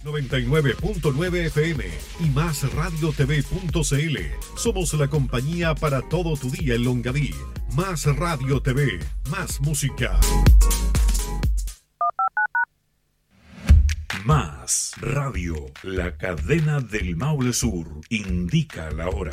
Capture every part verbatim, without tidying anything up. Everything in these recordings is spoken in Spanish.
noventa y nueve punto nueve F M y más radio t v punto c l. Somos la compañía para todo tu día en Longaví. Más Radio T V, más música. Más Radio, la cadena del Maule Sur, indica la hora.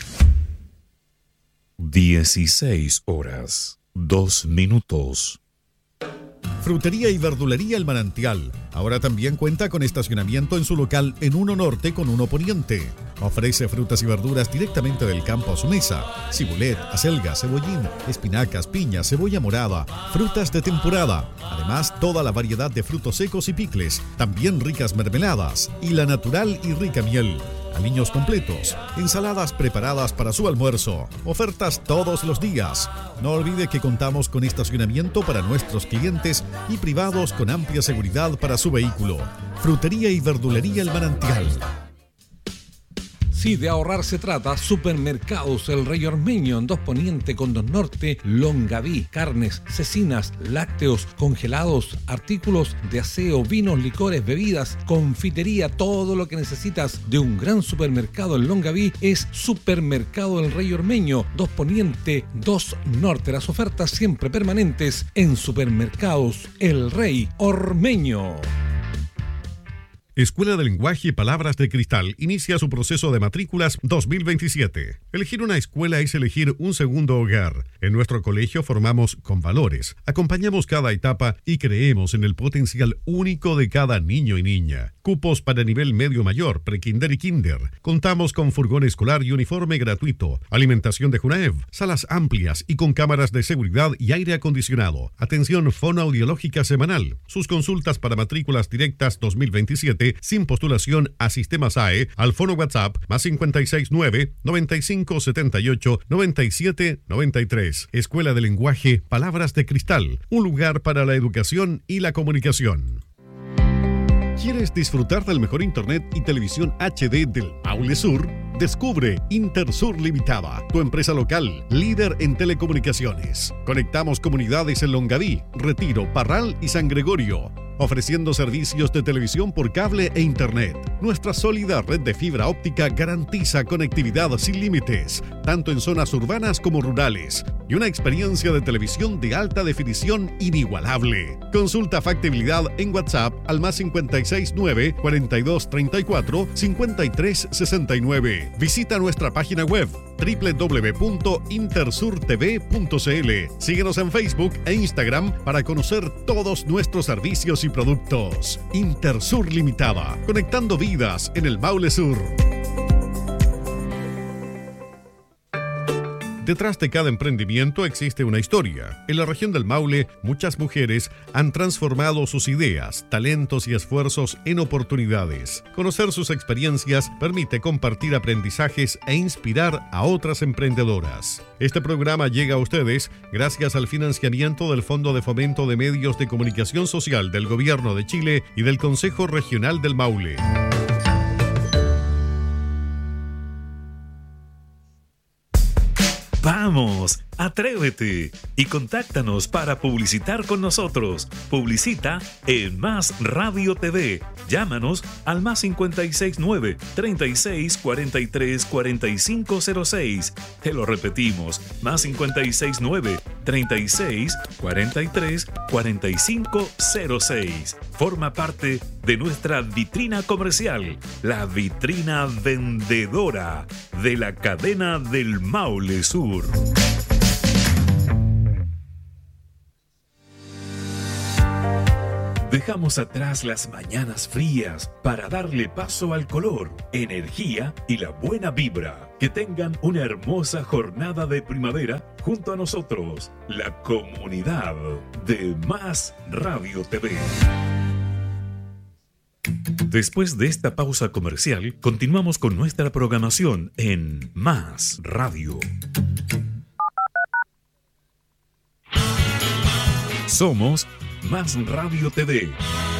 dieciséis horas, dos minutos. Frutería y verdulería El Manantial. Ahora también cuenta con estacionamiento en su local en Uno Norte con Uno Poniente. Ofrece frutas y verduras directamente del campo a su mesa. Cibulet, acelga, cebollín, espinacas, piña, cebolla morada, frutas de temporada. Además, toda la variedad de frutos secos y picles. También ricas mermeladas y la natural y rica miel. Aliños completos, ensaladas preparadas para su almuerzo, ofertas todos los días. No olvide que contamos con estacionamiento para nuestros clientes y privados con amplia seguridad para su vehículo. Frutería y verdulería El Manantial. Si de ahorrar se trata, Supermercados El Rey Ormeño en Dos Poniente con Dos Norte, Longaví, carnes, cecinas, lácteos, congelados, artículos de aseo, vinos, licores, bebidas, confitería, todo lo que necesitas de un gran supermercado en Longaví es Supermercado El Rey Ormeño, Dos Poniente, Dos Norte. Las ofertas siempre permanentes en Supermercados El Rey Ormeño. Escuela de Lenguaje y Palabras de Cristal inicia su proceso de matrículas dos mil veintisiete. Elegir una escuela es elegir un segundo hogar. En nuestro colegio formamos con valores, acompañamos cada etapa y creemos en el potencial único de cada niño y niña. Cupos para nivel medio mayor, prekinder y kinder. Contamos con furgón escolar y uniforme gratuito, alimentación de Junaev, salas amplias y con cámaras de seguridad y aire acondicionado. Atención fonoaudiológica semanal. Sus consultas para matrículas directas dos mil veintisiete sin postulación a sistemas A E al fono WhatsApp más cincuenta y seis nueve, noventa y cinco setenta y ocho, noventa y siete noventa y tres. Escuela de Lenguaje, Palabras de Cristal, un lugar para la educación y la comunicación. ¿Quieres disfrutar del mejor internet y televisión H D del Maule Sur? Descubre Intersur Limitada, tu empresa local, líder en telecomunicaciones. Conectamos comunidades en Longaví, Retiro, Parral y San Gregorio, ofreciendo servicios de televisión por cable e internet. Nuestra sólida red de fibra óptica garantiza conectividad sin límites, tanto en zonas urbanas como rurales, y una experiencia de televisión de alta definición inigualable. Consulta factibilidad en WhatsApp al más cincuenta y seis nueve, cuarenta y dos treinta y cuatro, cincuenta y tres sesenta y nueve. Visita nuestra página web doble u doble u doble u punto intersur t v punto c l. Síguenos en Facebook e Instagram para conocer todos nuestros servicios y productos. Intersur Limitada, conectando vidas en el Maule Sur. Detrás de cada emprendimiento existe una historia. En la región del Maule, muchas mujeres han transformado sus ideas, talentos y esfuerzos en oportunidades. Conocer sus experiencias permite compartir aprendizajes e inspirar a otras emprendedoras. Este programa llega a ustedes gracias al financiamiento del Fondo de Fomento de Medios de Comunicación Social del Gobierno de Chile y del Consejo Regional del Maule. ¡Vamos! ¡Atrévete! Y contáctanos para publicitar con nosotros. Publicita en Más Radio T V. Llámanos al más cincuenta y seis nueve, treinta y seis, cuarenta y tres, cuarenta y cinco cero seis. Te lo repetimos, más cincuenta y seis nueve, treinta y seis, cuarenta y tres, cuarenta y cinco cero seis. Forma parte de nuestra vitrina comercial, la vitrina vendedora de la cadena del Maule Sur. Dejamos atrás las mañanas frías para darle paso al color, energía y la buena vibra. Que tengan una hermosa jornada de primavera junto a nosotros, la comunidad de Más Radio T V. Después de esta pausa comercial, continuamos con nuestra programación en Más Radio. Somos Más Radio T V,